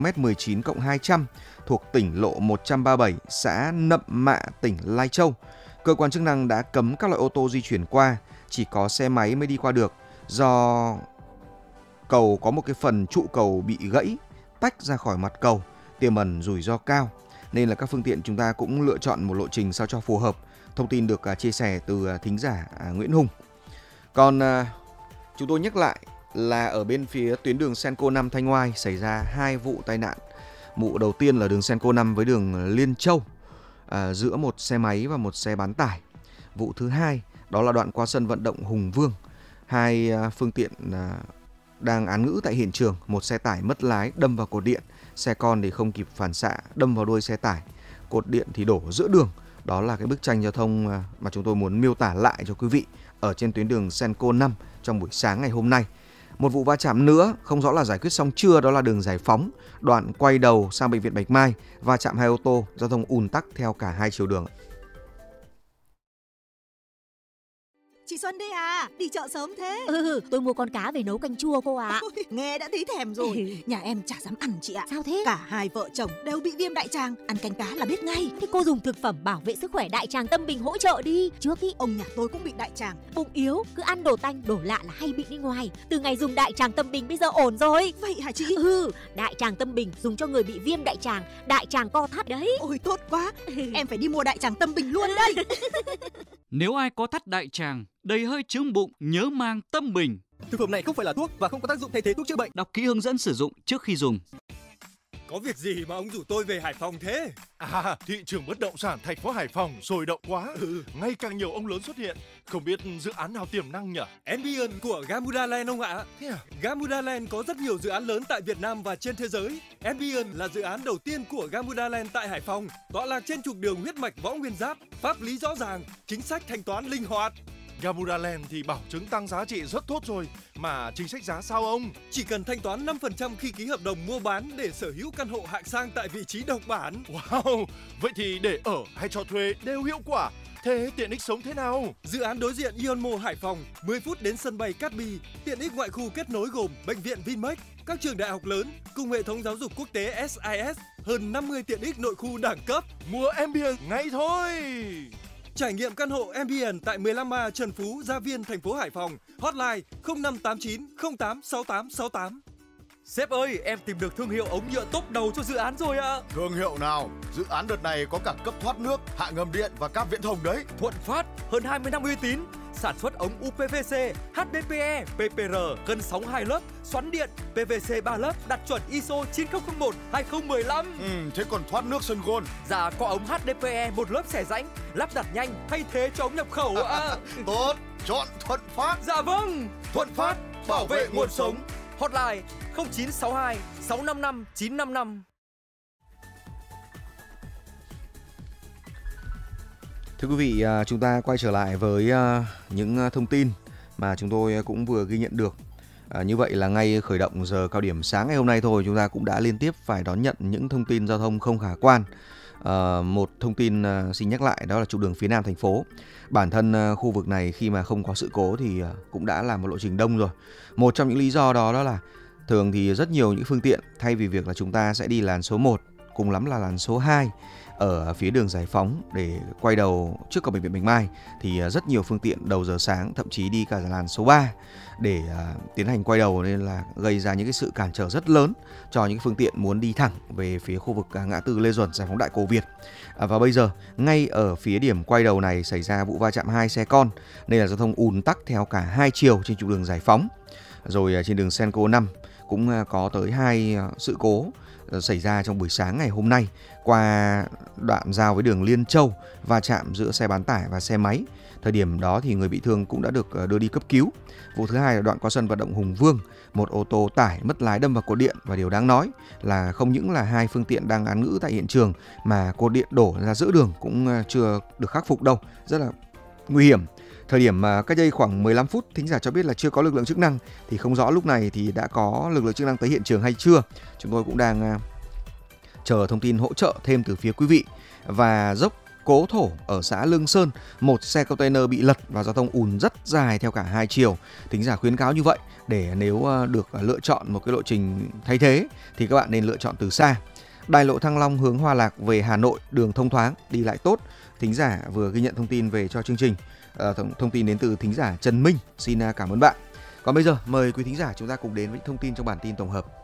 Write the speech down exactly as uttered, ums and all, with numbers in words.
mét mười chín cộng hai trăm thuộc tỉnh lộ một trăm ba mươi bảy, xã Nậm Mạ, tỉnh Lai Châu. Cơ quan chức năng đã cấm các loại ô tô di chuyển qua, chỉ có xe máy mới đi qua được do cầu có một cái phần trụ cầu bị gãy, tách ra khỏi mặt cầu, tiềm ẩn rủi ro cao. Nên là các phương tiện chúng ta cũng lựa chọn một lộ trình sao cho phù hợp. Thông tin được uh, chia sẻ từ uh, thính giả uh, Nguyễn Hùng. Còn uh, chúng tôi nhắc lại là ở bên phía tuyến đường Senco năm Thanh Oai xảy ra hai vụ tai nạn. Vụ đầu tiên là đường Senco năm với đường Liên Châu, uh, giữa một xe máy và một xe bán tải. Vụ thứ hai đó là đoạn qua sân vận động Hùng Vương. Hai uh, phương tiện uh, đang án ngữ tại hiện trường. Một xe tải mất lái đâm vào cột điện, xe con thì không kịp phản xạ đâm vào đuôi xe tải, cột điện thì đổ giữa đường. Đó là cái bức tranh giao thông mà chúng tôi muốn miêu tả lại cho quý vị ở trên tuyến đường Senco năm trong buổi sáng ngày hôm nay. Một vụ va chạm nữa không rõ là giải quyết xong chưa, đó là đường Giải Phóng, đoạn quay đầu sang bệnh viện Bạch Mai, va chạm hai ô tô, giao thông ùn tắc theo cả hai chiều đường. Chị Xuân đây à, đi chợ sớm thế? Ừ, tôi mua con cá về nấu canh chua cô ạ. À. Ôi, nghe đã thấy thèm rồi. Nhà em chả dám ăn chị ạ. Sao thế? Cả hai vợ chồng đều bị viêm đại tràng, ăn canh cá là biết ngay. Thế cô dùng thực phẩm bảo vệ sức khỏe Đại Tràng Tâm Bình hỗ trợ đi. Trước ý ông nhà tôi cũng bị đại tràng. Bụng yếu, cứ ăn đồ tanh, đồ lạ là hay bị đi ngoài. Từ ngày dùng Đại Tràng Tâm Bình bây giờ ổn rồi. Vậy hả chị? Ừ, Đại Tràng Tâm Bình dùng cho người bị viêm đại tràng, đại tràng co thắt đấy. Ôi tốt quá, em phải đi mua Đại Tràng Tâm Bình luôn đây. Nếu ai có thắt đại tràng, đầy hơi chướng bụng, nhớ mang Tâm Bình. Thực phẩm này không phải là thuốc và không có tác dụng thay thế thuốc chữa bệnh. Đọc kỹ hướng dẫn sử dụng trước khi dùng. Có việc gì mà ông rủ tôi về Hải Phòng thế? À, thị trường bất động sản thành phố Hải Phòng sôi động quá. Ừ. Ngày càng nhiều ông lớn xuất hiện. Không biết dự án nào tiềm năng nhỉ? Ambience của Gamuda Land ông ạ. Thế à? Gamuda Land có rất nhiều dự án lớn tại Việt Nam và trên thế giới. Ambience là dự án đầu tiên của Gamuda Land tại Hải Phòng, tọa lạc trên trục đường huyết mạch Võ Nguyên Giáp, pháp lý rõ ràng, chính sách thanh toán linh hoạt. Gamuda Land thì bảo chứng tăng giá trị rất tốt rồi, mà chính sách giá sao ông? Chỉ cần thanh toán năm phần trăm khi ký hợp đồng mua bán để sở hữu căn hộ hạng sang tại vị trí độc bản. Wow, vậy thì để ở hay cho thuê đều hiệu quả. Thế tiện ích sống thế nào? Dự án đối diện Ion Mall Hải Phòng, mười phút đến sân bay Cát Bi, tiện ích ngoại khu kết nối gồm bệnh viện Vinmec, các trường đại học lớn cùng hệ thống giáo dục quốc tế ét i ét, hơn năm mươi tiện ích nội khu đẳng cấp. Mua Ambience ngay thôi. Trải nghiệm căn hộ Ambience tại mười lăm A Trần Phú, Gia Viên, thành phố Hải Phòng. Hotline không năm tám chín không tám sáu tám sáu tám. Sếp ơi, em tìm được thương hiệu ống nhựa top đầu cho dự án rồi ạ. À. Thương hiệu nào? Dự án đợt này có cả cấp thoát nước, hạ ngầm điện và cáp viễn thông đấy. Thuận Phát, hơn hai mươi năm uy tín. Sản xuất ống u pê vê xê, hát đê pê e, pê pê rờ, cân sóng hai lớp, xoắn điện, pê vê xê ba lớp, đạt chuẩn i ét ô chín không không một hai không một lăm. Ừ, thế còn thoát nước sân gôn? Dạ, có ống hát đê pê e một lớp xẻ rãnh, lắp đặt nhanh, thay thế cho ống nhập khẩu ạ. À. Tốt, chọn Thuận Phát. Dạ vâng, Thuận Phát, bảo vệ nguồn sống. Hotline không chín sáu hai sáu năm năm chín năm năm. Thưa quý vị, chúng ta quay trở lại với những thông tin mà chúng tôi cũng vừa ghi nhận được. À, như vậy là ngay khởi động giờ cao điểm sáng ngày hôm nay thôi, chúng ta cũng đã liên tiếp phải đón nhận những thông tin giao thông không khả quan. À, một thông tin uh, xin nhắc lại đó là trục đường phía Nam thành phố. Bản thân uh, khu vực này khi mà không có sự cố thì uh, cũng đã là một lộ trình đông rồi. Một trong những lý do đó đó là thường thì rất nhiều những phương tiện thay vì việc là chúng ta sẽ đi làn số một, cùng lắm là làn số hai ở phía đường Giải Phóng để quay đầu trước cổng bệnh viện Bạch Mai, thì rất nhiều phương tiện đầu giờ sáng thậm chí đi cả làn số ba để uh, tiến hành quay đầu, nên là gây ra những cái sự cản trở rất lớn cho những phương tiện muốn đi thẳng về phía khu vực uh, ngã tư Lê Duẩn, Giải Phóng Đại Cổ Việt. Uh, và bây giờ ngay ở phía điểm quay đầu này xảy ra vụ va chạm hai xe con nên là giao thông ùn tắc theo cả hai chiều trên trục đường Giải Phóng. Rồi uh, trên đường Senco năm cũng uh, có tới hai uh, sự cố xảy ra trong buổi sáng ngày hôm nay qua đoạn giao với đường Liên Châu, va chạm giữa xe bán tải và xe máy. Thời điểm đó thì người bị thương cũng đã được đưa đi cấp cứu. Vụ thứ hai là đoạn qua sân vận động Hùng Vương, một ô tô tải mất lái đâm vào cột điện, và điều đáng nói là không những là hai phương tiện đang án ngữ tại hiện trường mà cột điện đổ ra giữa đường cũng chưa được khắc phục đâu, rất là nguy hiểm. Thời điểm mà cách đây khoảng mười lăm phút, thính giả cho biết là chưa có lực lượng chức năng, thì không rõ lúc này thì đã có lực lượng chức năng tới hiện trường hay chưa. Chúng tôi cũng đang uh, chờ thông tin hỗ trợ thêm từ phía quý vị. Và dốc Cố Thổ ở xã Lương Sơn, một xe container bị lật và giao thông ùn rất dài theo cả hai chiều. Thính giả khuyến cáo như vậy để nếu được lựa chọn một cái lộ trình thay thế thì các bạn nên lựa chọn từ xa. Đại lộ Thăng Long hướng Hòa Lạc về Hà Nội, đường thông thoáng, đi lại tốt. Thính giả vừa ghi nhận thông tin về cho chương trình. À, thông tin đến từ thính giả Trần Minh. Xin cảm ơn bạn. Còn bây giờ mời quý thính giả chúng ta cùng đến với thông tin trong bản tin tổng hợp.